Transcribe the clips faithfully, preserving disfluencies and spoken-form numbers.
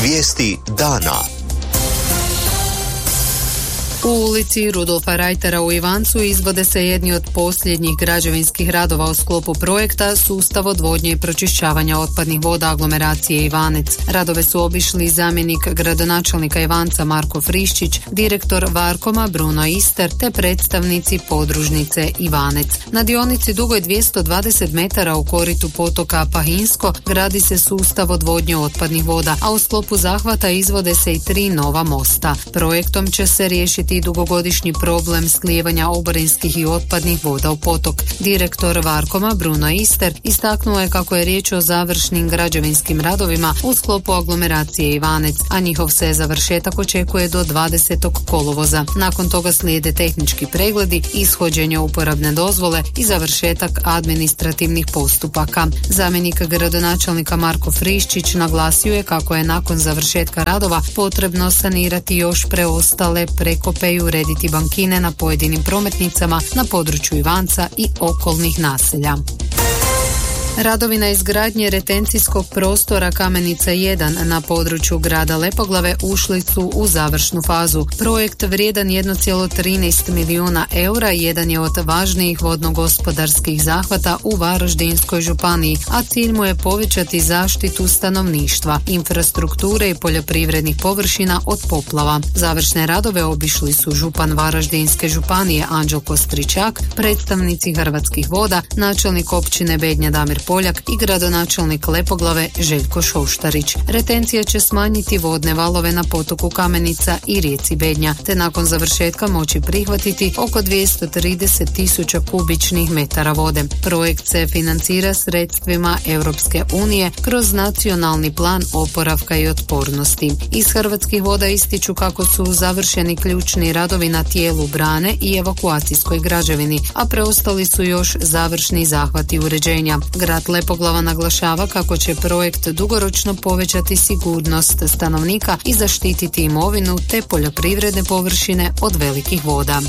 Vijesti dana. U ulici Rudolfa Reitera u Ivancu izvode se jedni od posljednjih građevinskih radova u sklopu projekta sustav odvodnje i pročišćavanja otpadnih voda aglomeracije Ivanec. Radove su obišli zamjenik gradonačelnika Ivanca Marko Friščić, direktor Varkoma Bruno Ister te predstavnici podružnice Ivanec. Na dionici dugoj dvjesto dvadeset metara u koritu potoka Pahinsko gradi se sustav odvodnje otpadnih voda, a u sklopu zahvata izvode se i tri nova mosta. Projektom će se riješiti i dugogodišnji problem slijevanja oborinskih i otpadnih voda u potok. Direktor Varkoma Bruno Ister istaknuo je kako je riječ o završnim građevinskim radovima u sklopu aglomeracije Ivanec, a njihov se završetak očekuje do dvadesetog kolovoza. Nakon toga slijede tehnički pregledi, ishođenje uporabne dozvole i završetak administrativnih postupaka. Zamjenik gradonačelnika Marko Friščić naglasio je kako je nakon završetka radova potrebno sanirati još preostale prekope i urediti bankine na pojedinim prometnicama na području Ivanca i okolnih naselja. Radovi na izgradnji retencijskog prostora Kamenica jedan na području grada Lepoglave ušli su u završnu fazu. Projekt vrijedan jedan zarez trinaest milijuna eura jedan je od važnijih vodno-gospodarskih zahvata u Varaždinskoj županiji, a cilj mu je povećati zaštitu stanovništva, infrastrukture i poljoprivrednih površina od poplava. Završne radove obišli su župan Varaždinske županije Anđelko Stričak, predstavnici Hrvatskih voda, načelnik općine Bednja Damir Poljak i gradonačelnik Lepoglave Željko Šoštarić. Retencija će smanjiti vodne valove na potoku Kamenica i rijeci Bednja, te nakon završetka moći prihvatiti oko dvjesto trideset tisuća kubičnih metara vode. Projekt se financira sredstvima Europske unije kroz nacionalni plan oporavka i otpornosti. Iz Hrvatskih voda ističu kako su završeni ključni radovi na tijelu brane i evakuacijskoj građevini, a preostali su još završni zahvati uređenja. Grad Lepoglava naglašava kako će projekt dugoročno povećati sigurnost stanovnika i zaštititi imovinu te poljoprivredne površine od velikih voda.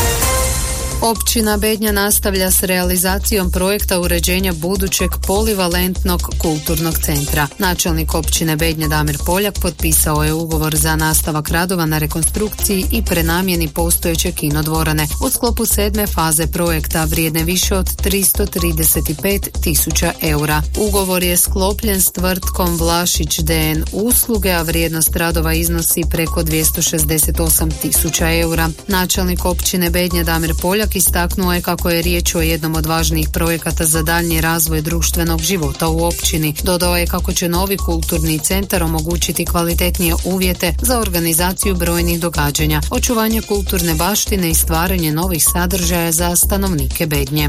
Općina Bednja nastavlja s realizacijom projekta uređenja budućeg polivalentnog kulturnog centra. Načelnik općine Bednja Damir Poljak potpisao je ugovor za nastavak radova na rekonstrukciji i prenamjeni postojeće kinodvorane u sklopu sedme faze projekta vrijedne više od tristo trideset pet tisuća eura. Ugovor je sklopljen s tvrtkom Vlašić D N usluge, a vrijednost radova iznosi preko dvjesto šezdeset osam tisuća eura. Načelnik općine Bednja Damir Poljak istaknuo je kako je riječ o jednom od važnijih projekata za daljnji razvoj društvenog života u općini. Dodao je kako će novi kulturni centar omogućiti kvalitetnije uvjete za organizaciju brojnih događanja, očuvanje kulturne baštine i stvaranje novih sadržaja za stanovnike Bednje.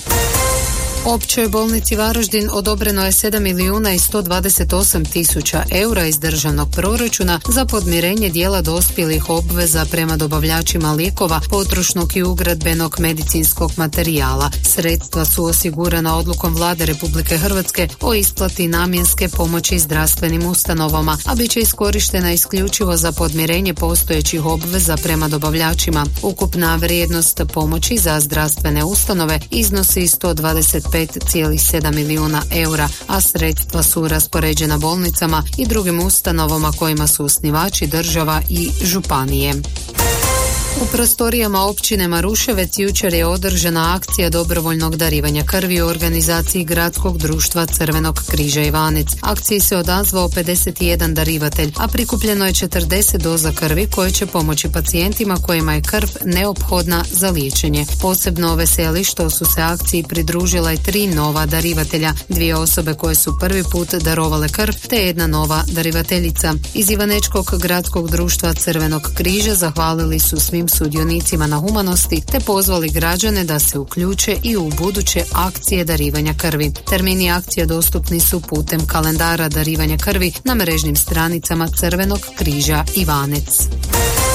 Općoj bolnici Varaždin odobreno je sedam milijuna i sto dvadeset osam tisuća eura iz državnog proračuna za podmirenje dijela dospjelih obveza prema dobavljačima lijekova, potrošnog i ugradbenog medicinskog materijala. Sredstva su osigurana odlukom Vlade Republike Hrvatske o isplati namjenske pomoći zdravstvenim ustanovama, a bit će iskorištena isključivo za podmirenje postojećih obveza prema dobavljačima. Ukupna vrijednost pomoći za zdravstvene ustanove iznosi sto dvadeset pet zarez sedam milijuna eura, a sredstva su raspoređena bolnicama i drugim ustanovama kojima su osnivači država i županije. U prostorijama općine Maruševec jučer je održana akcija dobrovoljnog darivanja krvi u organizaciji Gradskog društva Crvenog križa Ivanec. Akciji se odazvao pedeset jedan darivatelj, a prikupljeno je četrdeset doza krvi koje će pomoći pacijentima kojima je krv neophodna za liječenje. Posebno veseli što su se akciji pridružila i tri nova darivatelja, dvije osobe koje su prvi put darovale krv te jedna nova darivateljica. Iz Ivanečkog Gradskog društva Crvenog križa zahvalili su svim sudionicima na humanosti te pozvali građane da se uključe i u buduće akcije darivanja krvi. Termini akcije dostupni su putem kalendara darivanja krvi na mrežnim stranicama Crvenog križa Ivanec.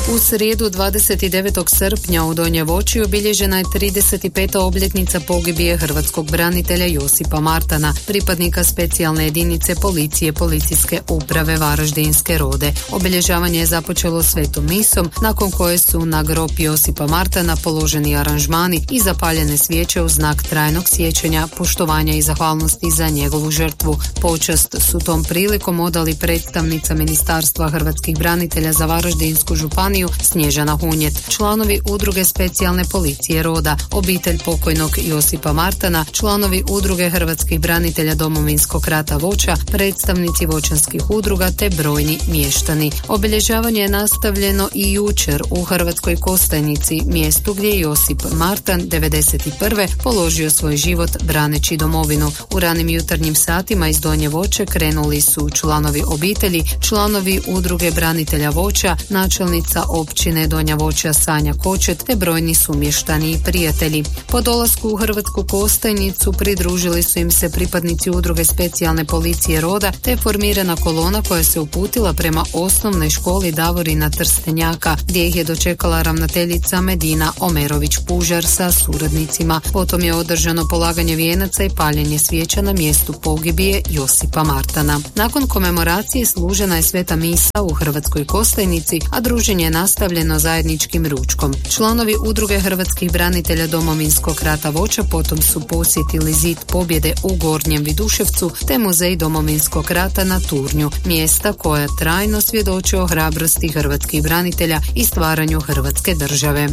U srijedu dvadeset devetog srpnja u Donjoj Voći obilježena je trideset peta obljetnica pogibije hrvatskog branitelja Josipa Martana, pripadnika specijalne jedinice policije Policijske uprave Varaždinske Rode. Obilježavanje je započelo svetom misom, nakon koje su na grob Josipa Martana položeni aranžmani i zapaljene svijeće u znak trajnog sjećanja, poštovanja i zahvalnosti za njegovu žrtvu. Počast su tom prilikom odali predstavnica Ministarstva hrvatskih branitelja za Varaždinsku županiju Snježana Hunjet, članovi udruge specijalne policije Roda, obitelj pokojnog Josipa Martana, članovi udruge hrvatskih branitelja Domovinskog rata Voća, predstavnici voćanskih udruga te brojni mještani. Obilježavanje je nastavljeno i jučer u Hrvatskoj Kostajnici, mjestu gdje je Josip Martan devedeset prve položio svoj život braneći domovinu. U ranim jutarnjim satima iz Donje Voće krenuli su članovi obitelji, članovi udruge branitelja Voća, načelnica općine Donja Voća Sanja Kočet te brojni su mještani i prijatelji. Po dolasku u Hrvatsku Kostajnicu pridružili su im se pripadnici udruge specijalne policije Roda te formirana kolona koja se uputila prema osnovnoj školi Davorina Trstenjaka, gdje ih je dočekala ravnateljica Medina Omerović-Pužar sa suradnicima. Potom je održano polaganje vijenaca i paljenje svijeća na mjestu pogibije Josipa Martana. Nakon komemoracije služena je sveta misa u Hrvatskoj Kostajnici, a druženje je nastavljeno zajedničkim ručkom. Članovi udruge hrvatskih branitelja Domovinskog rata Voća potom su posjetili zid pobjede u Gornjem Viduševcu te muzej Domovinskog rata na Turnju, mjesta koja trajno svjedoče o hrabrosti hrvatskih branitelja i stvaranju Hrvatske države.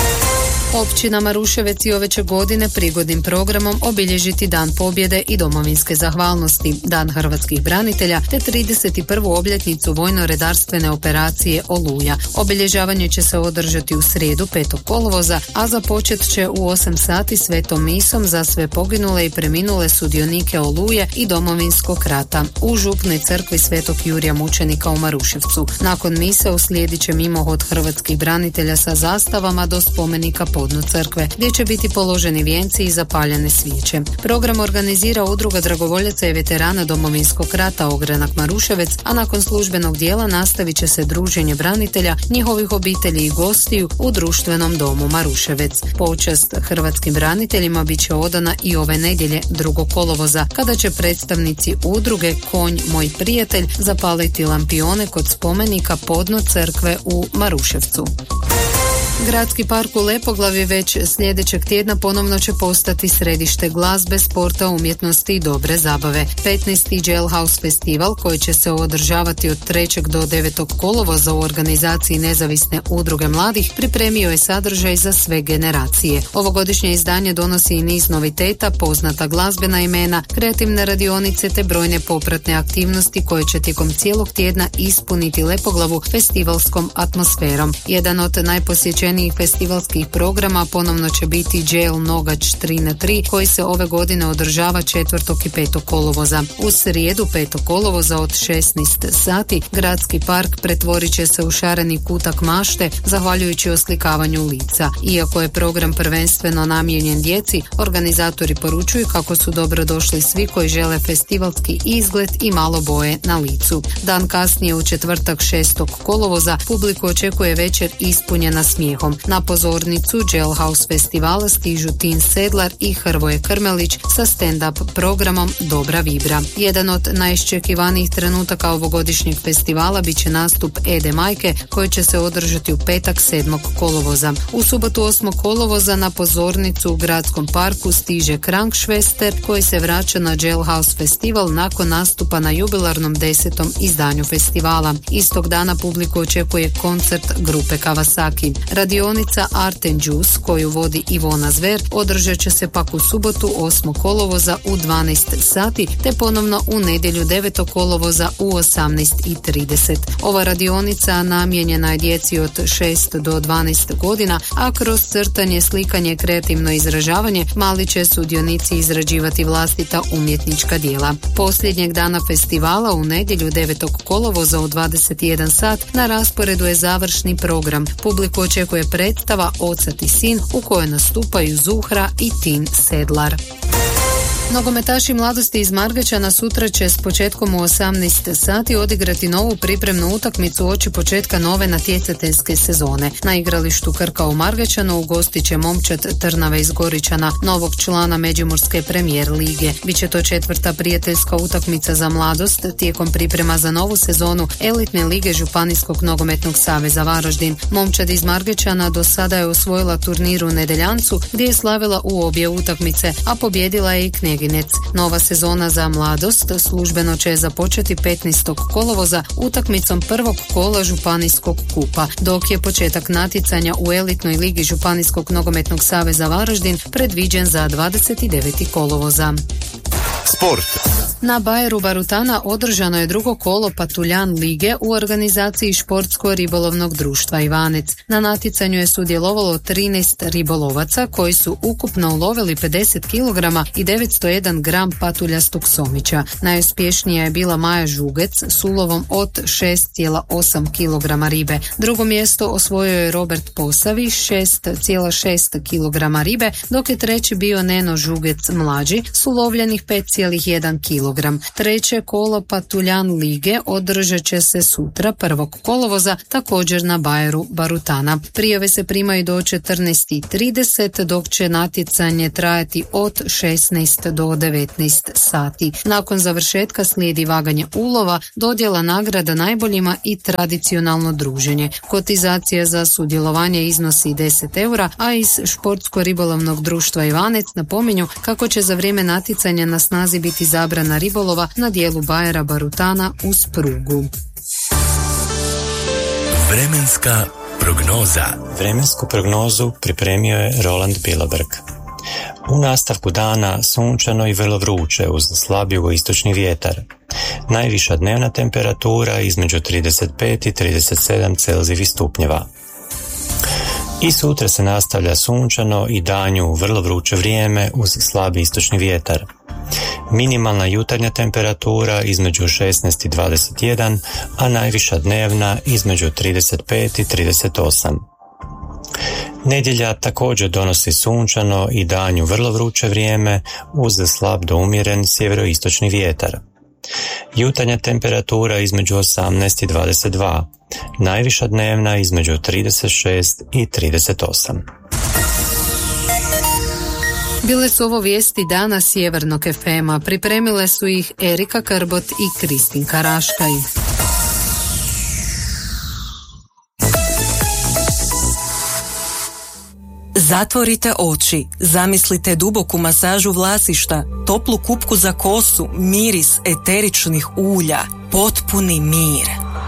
Općina Maruševec i ove će godine prigodnim programom obilježiti Dan pobjede i domovinske zahvalnosti, Dan hrvatskih branitelja te trideset prvu obljetnicu vojno-redarstvene operacije Oluja. Obilježavanje će se održati u srijedu petog kolovoza, a započet će u osam sati svetom misom za sve poginule i preminule sudionike Oluje i domovinskog rata u župnoj crkvi Svetog Jurija Mučenika u Maruševcu. Nakon mise uslijedit će mimohod hrvatskih branitelja sa zastavama do spomenika podno crkve, gdje će biti položeni vijenci i zapaljene svijeće. Program organizira Udruga dragovoljaca i veterana Domovinskog rata Ogranak Maruševec, a nakon službenog dijela nastavit će se druženje branitelja, njihovih obitelji i gostiju u društvenom domu Maruševec. Počast hrvatskim braniteljima bit će odana i ove nedjelje drugog kolovoza, kada će predstavnici udruge Konj moj prijatelj zapaliti lampione kod spomenika podno crkve u Maruševcu. Gradski park u Lepoglavi već sljedećeg tjedna ponovno će postati središte glazbe, sporta, umjetnosti i dobre zabave. petnaesti Jailhouse festival, koji će se održavati od trećeg do devetog kolovoza u organizaciji nezavisne udruge mladih, pripremio je sadržaj za sve generacije. Ovogodišnje izdanje donosi i niz noviteta, poznata glazbena imena, kreativne radionice te brojne popratne aktivnosti koje će tijekom cijelog tjedna ispuniti Lepoglavu festivalskom atmosferom. Jedan od najposjećenijih festivalskih programa ponovno će biti Jail Nogač tri na tri, koji se ove godine održava četvrtog i petog kolovoza. U srijedu petog kolovoza od šesnaest sati Gradski park pretvorit će se u šareni kutak mašte zahvaljujući oslikavanju lica. Iako je program prvenstveno namijenjen djeci, organizatori poručuju kako su dobro došli svi koji žele festivalski izgled i malo boje na licu. Dan kasnije u četvrtak šestog kolovoza publiku očekuje večer ispunjena smijehom. Na pozornicu Jailhouse festivala stižu Tin Sedlar i Hrvoje Krmelić sa stand-up programom Dobra vibra. Jedan od najščekivanijih trenutaka ovogodišnjeg festivala bit će nastup Ede Majke, koji će se održati u petak sedmog kolovoza. U subotu osmog kolovoza na pozornicu u Gradskom parku stiže Krankšvester, koji se vraća na Jailhouse festival nakon nastupa na jubilarnom desetom izdanju festivala. Istog dana publiku očekuje koncert grupe Kawasaki. Radionica Art and Juice, koju vodi Ivona Zver, održat će se pak u subotu osmog kolovoza u dvanaest sati te ponovno u nedjelju devetog kolovoza u osamnaest i trideset. Ova radionica namijenjena je djeci od šest do dvanaest godina, a kroz crtanje, slikanje, kreativno izražavanje mali će sudionici izrađivati vlastita umjetnička djela. Posljednjeg dana festivala u nedjelju devetog kolovoza u dvadeset jedan sat na rasporedu je završni program. Publiku očekuje predstava Ocat i sin u kojoj nastupaju Zuhra i Tin Sedlar. Nogometaši Mladosti iz Margačana sutra će s početkom u osamnaest sati odigrati novu pripremnu utakmicu uoči početka nove natjecateljske sezone. Na igralištu Krka u Margačanu ugostit će momčad Trnave iz Goričana, novog člana Međimurske premijer lige. Biće to četvrta prijateljska utakmica za Mladost tijekom priprema za novu sezonu elitne lige Županijskog nogometnog saveza Varaždin. Momčad iz Margačana do sada je osvojila turnir u Nedeljancu gdje je slavila u obje utakmice, a pobjedila je i Kneginec. Nova sezona za Mladost službeno će započeti petnaestog kolovoza utakmicom prvog kola Županijskog kupa, dok je početak natjecanja u elitnoj ligi Županijskog nogometnog saveza Varaždin predviđen za dvadeset deveti kolovoza. Sport. Na Bayeru Barutana održano je drugo kolo Patuljan lige u organizaciji Športsko-ribolovnog društva Ivanec. Na natjecanju je sudjelovalo trinaest ribolovaca koji su ukupno ulovili pedeset kilograma i devetsto jedan gram patuljastog somića. Najuspješnija je bila Maja Žugec s ulovom od šest zarez osam kilograma ribe. Drugo mjesto osvojio je Robert Posavi šest zarez šest kilograma ribe, dok je treći bio Neno Žugec mlađi s ulovljenih pet zarez jedan kilogram. Treće kolo Patuljan lige održat će se sutra prvog kolovoza također na Bayeru Barutana. Prijave se primaju do četrnaest i trideset, dok će natjecanje trajati od šesnaest do devetnaest sati. Nakon završetka slijedi vaganje ulova, dodjela nagrada najboljima i tradicionalno druženje. Kotizacija za sudjelovanje iznosi deset eura, a iz Športsko-ribolovnog društva Ivanec napominju kako će za vrijeme natjecanja na snazi biti zabrana ribolova na dijelu Bayera Barutana uz prugu. Vremenska prognoza. Vremensku prognozu pripremio je Roland Biloberg. U nastavku dana sunčano i vrlo vruće uz slab jugoistočni vjetar. Najviša dnevna temperatura između trideset pet i trideset sedam Celzijevih stupnjeva. I sutra se nastavlja sunčano i danju vrlo vruće vrijeme uz slabi istočni vjetar. Minimalna jutarnja temperatura između šesnaest i dvadeset jedan, a najviša dnevna između trideset pet i trideset osam. Nedjelja također donosi sunčano i danju vrlo vruće vrijeme uz slab do umjeren sjeveroistočni vjetar. Jutarnja temperatura između osamnaest i dvadeset dva, najviša dnevna između trideset šest i trideset osam. Bile su ovo vijesti dana Sjevernog ef ema, pripremile su ih Erika Karbot i Kristinka Raškaj. Zatvorite oči, zamislite duboku masažu vlasišta, toplu kupku za kosu, miris eteričnih ulja, potpuni mir.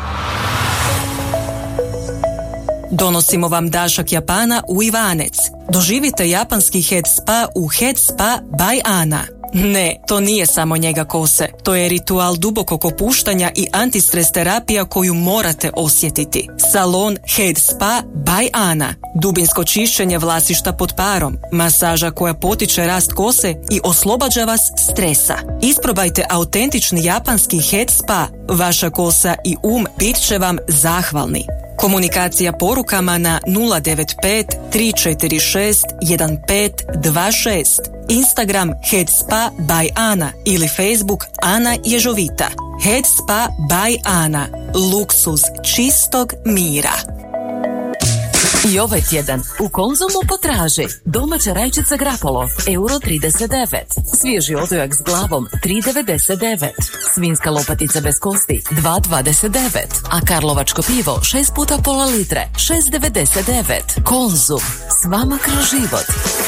Donosimo vam dašak Japana u Ivanec. Doživite japanski head spa u Head Spa by Ana. Ne, to nije samo njega kose. To je ritual dubokog opuštanja i antistres terapija koju morate osjetiti. Salon Head Spa by Ana. Dubinsko čišćenje vlasišta pod parom. Masaža koja potiče rast kose i oslobađa vas stresa. Isprobajte autentični japanski Head Spa. Vaša kosa i um bit će vam zahvalni. Komunikacija porukama na nula devet pet tri četiri šest jedan pet dva šest, Instagram Head Spa by Ana ili Facebook Ana Ježovita. Head Spa by Ana. Luksuz čistog mira. I ovaj tjedan u Konzumu potraži domaća rajčica Grapolo, euro trideset devet, svježi odojak s glavom tri devedeset devet, svinjska lopatica bez kosti dva dvadeset devet, a karlovačko pivo šest puta pola litre šest devedeset devet. Konzum, s vama kroz život.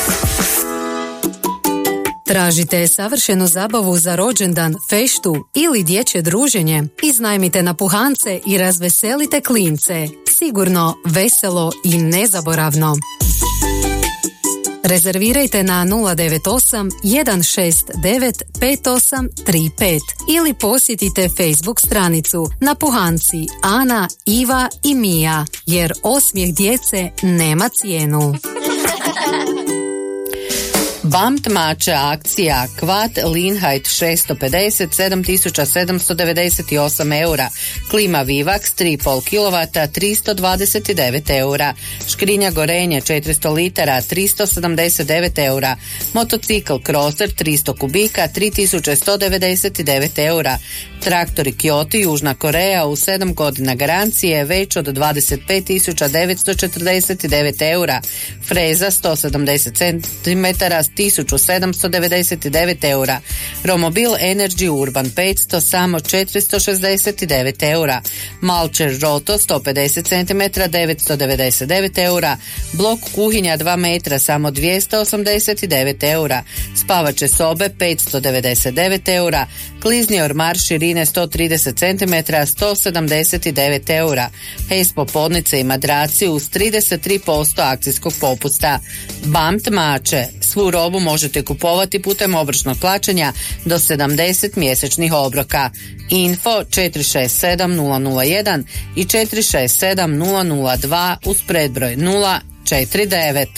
Tražite savršenu zabavu za rođendan, feštu ili dječje druženje? Iznajmite napuhance i razveselite klince. Sigurno, veselo i nezaboravno. Rezervirajte na nula devet osam jedan šest devet pet osam tri pet ili posjetite Facebook stranicu Napuhanci Ana, Iva i Mija, jer osmijeh djece nema cijenu. B A M T Mače akcija Quad Linheit šesto pedeset sedam tisuća sedamsto devedeset osam eura, klima Vivax tri i pol kilovata tristo dvadeset devet eura, škrinja Gorenje četiristo litara tristo sedamdeset devet eura, motocikl Crosser tristo kubika tri tisuće sto devedeset devet eura, traktori Kyoto Južna Koreja u sedam godina garancije već od dvadeset pet tisuća devetsto četrdeset devet eura, freza sto sedamdeset centimetara tisuću sedamsto devedeset devet eura, Romobil Energy Urban petsto samo četiristo šezdeset devet eura, Malcher Roto sto pedeset centimetara devetsto devedeset devet eura, blok kuhinja dva metra samo dvjesto osamdeset devet eura, spavače sobe petsto devedeset devet eura, klizni ormar širine sto trideset centimetara sto sedamdeset devet eura, Hejs popodnice i madraci uz trideset tri posto akcijskog popusta. B A M T Mače, svu robu možete kupovati putem obročnog plaćanja do sedamdeset mjesečnih obroka. Info četiri šest sedam nula nula jedan i četiri šest sedam nula nula dva uz predbroj nula četiri devet.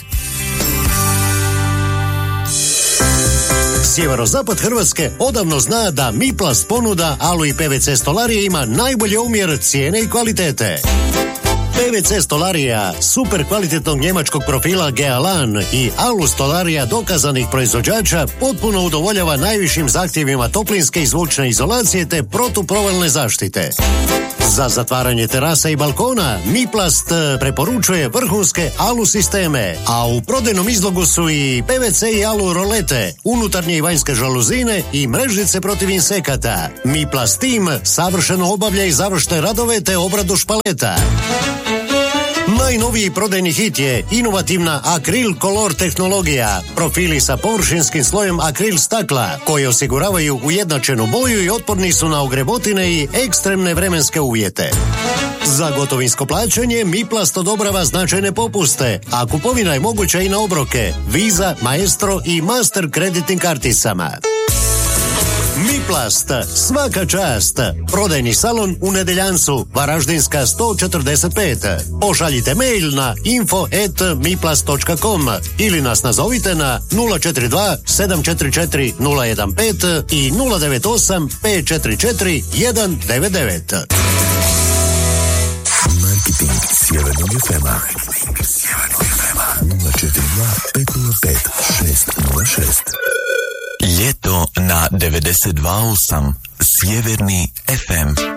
Sjeverozapad Hrvatske odavno zna da Miplast ponuda alu i P V C stolarije ima najbolji omjer cijene i kvalitete. P V C stolarija super kvalitetnog njemačkog profila Gealan i alu stolarija dokazanih proizvođača potpuno udovoljava najvišim zahtjevima toplinske i zvučne izolacije te protuprovalne zaštite. Za zatvaranje terasa i balkona Miplast preporučuje vrhunske alu sisteme, a u prodajnom izlogu su i P V C i alu rolete, unutarnje i vanjske žaluzine i mrežnice protiv insekata. Miplast tim savršeno obavlja i završne radove te obradu špaleta. Najnoviji prodajni hit je inovativna Akril Color tehnologija, profili sa površinskim slojem akril stakla, koji osiguravaju ujednačenu boju i otporni su na ogrebotine i ekstremne vremenske uvjete. Za gotovinsko plaćanje Miplast odobrava značajne popuste, a kupovina je moguća i na obroke, Visa, Maestro i Master kreditnim karticama. Miplast, svaka čast. Prodajni salon u Nedeljancu, Varaždinska sto četrdeset pet. Pošaljite mail na info at miplast točka com ili nas nazovite na nula četiri dva sedam četiri četiri nula jedan pet i nula devet osam pet četiri četiri jedan devet devet. Marketing Sjevernog F M-a. nula četiri dva pet nula pet šest nula šest. Ljeto na devedeset dva osam Sjeverni F M.